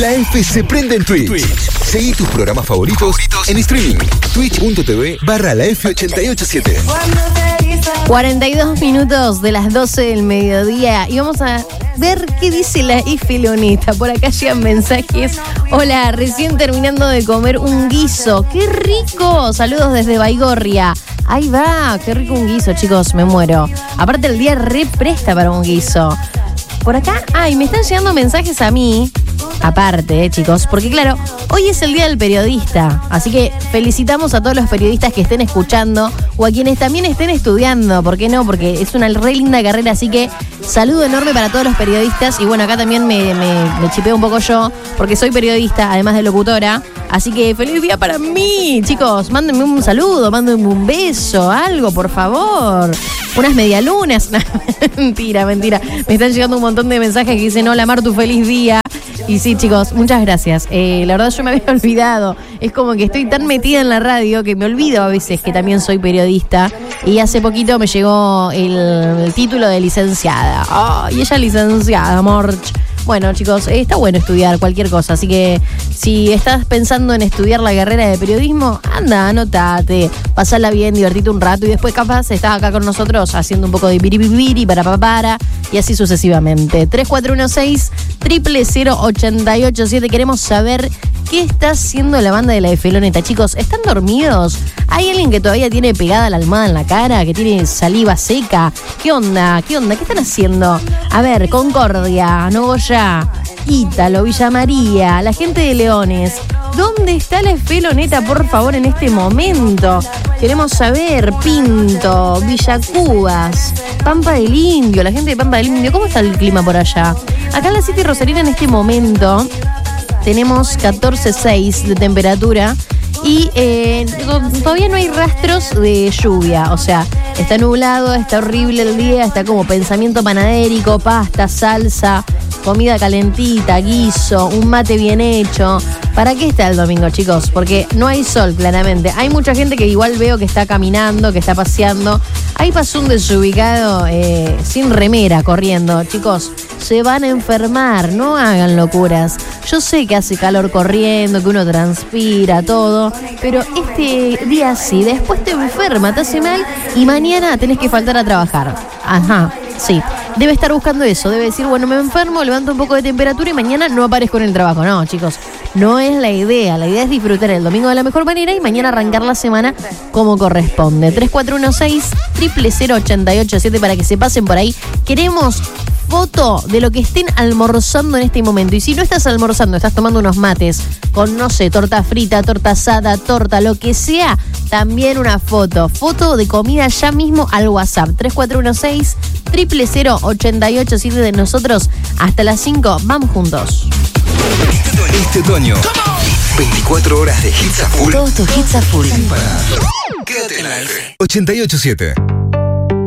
La F se prende en Twitch. Seguí tus programas favoritos en streaming. Twitch.tv/La F887. 42 minutos de las 12 del mediodía y vamos a ver qué dice la F Leoneta. Por acá llegan mensajes. Hola, recién terminando de comer un guiso. ¡Qué rico! Saludos desde Baigorria. Ahí va, qué rico un guiso, chicos, me muero. Aparte el día re presta para un guiso. Por acá, me están llegando mensajes a mí. Aparte, chicos, porque claro, hoy es el Día del Periodista, así que felicitamos a todos los periodistas que estén escuchando o a quienes también estén estudiando, ¿por qué no? Porque es una re linda carrera, así que saludo enorme para todos los periodistas y bueno, acá también me chipeo un poco yo, porque soy periodista, además de locutora, así que feliz día para mí, chicos, mándenme un saludo, mándenme un beso, algo, por favor. Unas medialunas. Mentira. Me están llegando un montón de mensajes que dicen, hola Martu, feliz día. Y sí, chicos, muchas gracias. La verdad yo me había olvidado. Es como que estoy tan metida en la radio que me olvido a veces que también soy periodista. Y hace poquito me llegó el título de licenciada. Y ella licenciada, Morch. Bueno, chicos, está bueno estudiar cualquier cosa, así que si estás pensando en estudiar la carrera de periodismo, anda, anotate, pasala bien, divertite un rato y después capaz estás acá con nosotros haciendo un poco de piripipiri para y así sucesivamente. 3416-000887. Queremos saber qué está haciendo la banda de la F Leoneta. Chicos, ¿están dormidos? ¿Hay alguien que todavía tiene pegada la almohada en la cara? ¿Que tiene saliva seca? ¿Qué onda? ¿Qué están haciendo? A ver, Concordia, Nogoyá, Ítalo, Villa María, la gente de Leones. ¿Dónde está la F Leoneta, por favor, en este momento? Queremos saber, Pinto, Villa Cubas, Pampa del Indio, la gente de Pampa del Indio. ¿Cómo está el clima por allá? Acá en la City Rosarina en este momento tenemos 14.6 de temperatura y todavía no hay rastros de lluvia, o sea, está nublado, está horrible el día, está como pensamiento panadérico, pasta, salsa, comida calentita, guiso, un mate bien hecho. ¿Para qué está el domingo, chicos? Porque no hay sol, claramente. Hay mucha gente que igual veo que está caminando, que está paseando. Ahí pasó un desubicado sin remera corriendo. Chicos, se van a enfermar, no hagan locuras. Yo sé que hace calor corriendo, que uno transpira, todo, pero este día sí, después te enferma, te hace mal y mañana tenés que faltar a trabajar. Ajá, sí. Debe estar buscando eso, debe decir, bueno, me enfermo, levanto un poco de temperatura y mañana no aparezco en el trabajo. No, chicos, no es la idea es disfrutar el domingo de la mejor manera y mañana arrancar la semana como corresponde. 3416-000887 para que se pasen por ahí. Queremos foto de lo que estén almorzando en este momento. Y si no estás almorzando, estás tomando unos mates con, no sé, torta frita, torta asada, torta, lo que sea, también una foto. Foto de comida ya mismo al WhatsApp. 3416-000887 de nosotros. Hasta las 5, vamos juntos. Este otoño, 24 horas de hits a full. Todos tus hits a full. Quédate en la F. 887.